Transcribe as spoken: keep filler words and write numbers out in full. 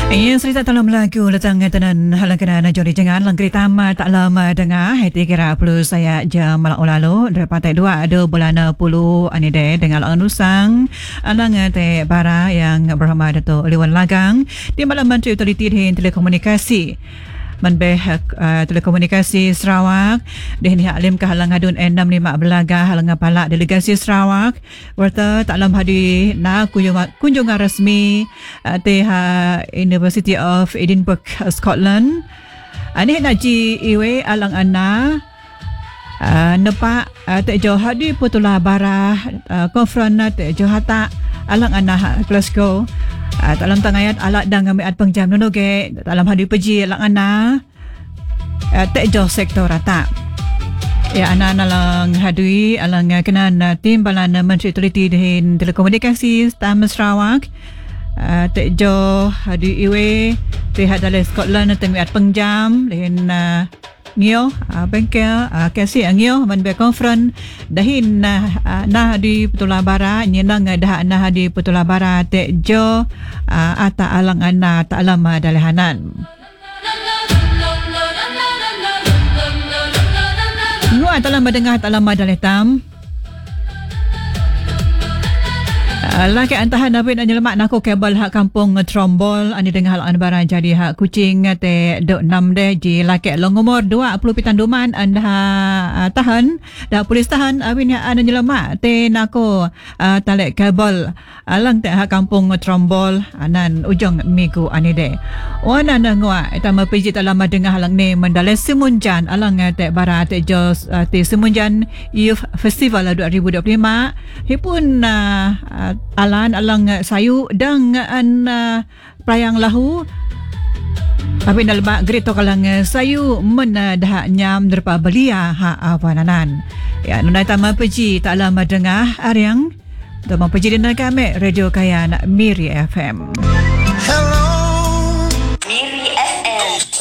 Ia cerita dalam lagu letang tenan halang kena jori jangan lang kereta tak lama dengar hati kira puluh saya jam malam lalu dapat dua ada bulan puluh ani de dengan lang nusang alang te bara yang berhama Dato' Liwan Lagang di malam Menteri Otoriti Telekomunikasi Manbeh uh, Telekomunikasi Sarawak dihni alim ke halang hadun enam lima belaga halang palak delegasi Sarawak warta taklam hadi na kunjungan, kunjungan resmi uh, teha University of Edinburgh Scotland ani naji iwe alang ana uh, nepak uh, te jo hadi putula bara uh, konfron te jo hata alang ana Glasgow. Uh, dalam tangayat alat dan ngamiat pengjam nono ge dalam hadi peji lang ana uh, tekjo sektor rata ya ana nalang hadui alang kenan uh, timbalan uh, Menteri Otoriti Telekomunikasi Stam Sarawak uh, tekjo hadi iwe pihak dari Scotland ngamiat pengjam lehen uh, ngio uh, bengkel uh, kasi ngio man be konfron dahin uh, uh, nah di Putula Bara nyenang dah nah di Putula Bara tekjo uh, ata alang ana ta alam dalahanan ngua ta alam dengar ta alam daletam laki antahan David anyelemak nako kabel hak kampung Trombol ani dengan hal anbaran jadi hak kucing te dok enam de ji laki long umur dua puluh pitan duman anda uh, tahan dah polis tahan awin hak anyelemak te nako uh, talek kabel alang te hak kampung Trombol anan ujung minggu ani de wana nangwa tama piji dalam dengan halang ne mendale Semunjan alang te barat te jos uh, te Semunjan Youth Festival dua ribu dua puluh lima hipun uh, uh, alan alang sayu dang an uh, prayang lahu apin dalba grito kalang sayu men dah nyam derpa belia ha awananan ya nunai tama peji tak lama dengar ariang tama peji dan kami radio Kayan Miri F M. Hello Miri F M.